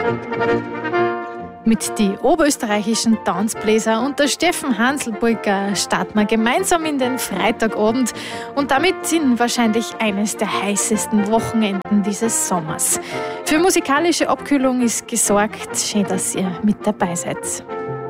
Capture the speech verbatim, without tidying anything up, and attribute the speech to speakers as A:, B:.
A: Mit den oberösterreichischen Tanzbläser und der Steffen Hanselburger starten wir gemeinsam in den Freitagabend und damit in wahrscheinlich eines der heißesten Wochenenden dieses Sommers. Für musikalische Abkühlung ist gesorgt. Schön, dass ihr mit dabei seid.